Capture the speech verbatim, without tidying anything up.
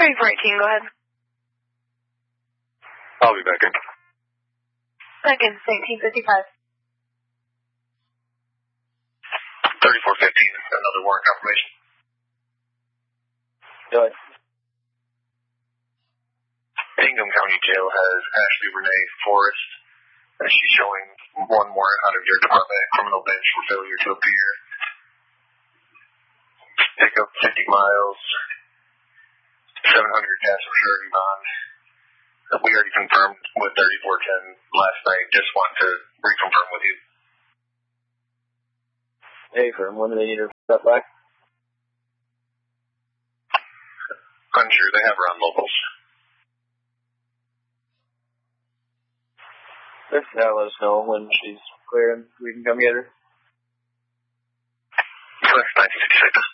thirty-four eighteen, go ahead. I'll be back in. Second, nineteen fifty-five. thirty-four fifteen, another warrant confirmation. Go ahead. Ingham County Jail has Ashley Renee Forrest. Uh, she's showing one warrant out of your department criminal bench for failure to appear. Pick up fifty miles, seven hundred cash for surety bond. Uh, we already confirmed with thirty-four ten last night. Just want to reconfirm with you. Hey, firm, when do they need her stuff back? Unsure. They have her on locals. Now let us know when she's clear and we can come get her. nineteen sixty-six.